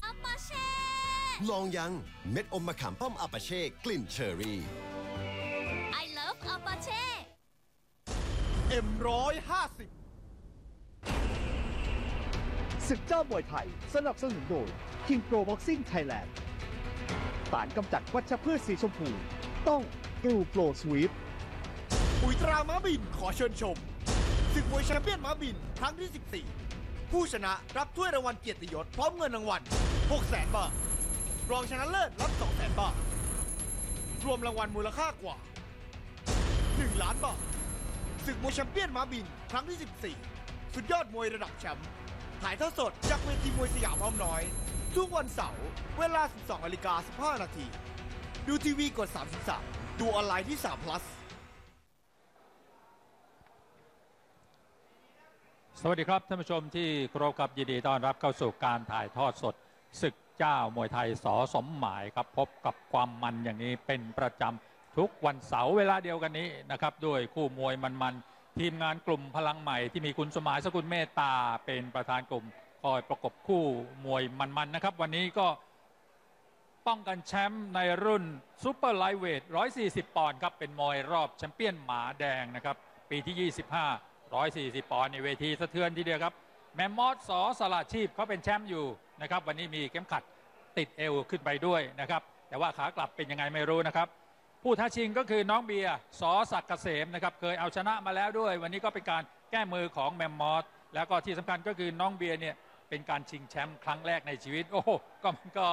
อัปปาเช่ลองยังเม็ดอมมะขามป้อมอาปาเช่กลิ่นเชอรี่ I love อัปปาเช่ M150 ศึกเจ้ามวยไทยสนับสนุนโดย King Pro Boxing Thailand สารกำจัดวัชพืชสีชมพูต้อง Blue Pro Sweep ปุ๋ยตราม้าบินขอเชิญชมศึกมวยแชมเปี้ยนม้าบินครั้งที่ 14 ผู้ชนะรับถ้วยรางวัลเกียรติยศพร้อมเงินรางวัล 600,000 บาท รองชนะเลิศรับ 200,000 บาท รวมรางวัลมูลค่ากว่า 1 ล้านบาทศึกมวยแชมเปี้ยนม้าบินครั้งที่ 14 สุดยอดมวยระดับแชมป์ถ่ายทอดสดจากเวทีมวยสยามอ้อมน้อย ทุกวันเสาร์เวลา 12:15 นาทีดูทีวีกด 33 ดูออนไลน์ที่3 plus สวัสดีครับท่านผู้ชมที่เคารพครับยินดีต้อนรับเข้าสู่การถ่ายทอดสดศึกเจ้ามวยไทยสสมหมายครับพบกับความมันอย่างนี้เป็นประจำทุกวันเสาร์เวลาเดียวกันนี้นะครับด้วยคู่มวยมันๆทีมงานกลุ่มพลังใหม่ที่มีคุณสมายสกุลเมตตาเป็นประธานกลุ่มคอยประกบคู่มวยมันๆนะครับวันนี้ก็ป้องกันแชมป์ในรุ่นซูเปอร์ไลท์เวท140 ปอนด์ครับเป็นมวยรอบแชมเปี้ยนหมาแดงนะครับปีที่ 25 140 ปอนด์ในเวทีสะเทือนทีเดียวครับแมมมอสสอสละชีพเขาเป็นแชมป์อยู่นะครับวันนี้มีเข็มขัดติดเอวขึ้นไปด้วยนะครับแต่ว่าขากลับเป็นยังไงไม่รู้นะครับผู้ท้าชิงก็คือน้องเบียร์สอศักดิ์เกษมนะครับเคยเอาชนะมาแล้วด้วยวันนี้ก็เป็นการแก้มือของแมมมอสแล้วก็ที่สำคัญก็คือน้องเบียร์เนี่ยเป็นการชิงแชมป์ครั้งแรกในชีวิตโอ้โหก็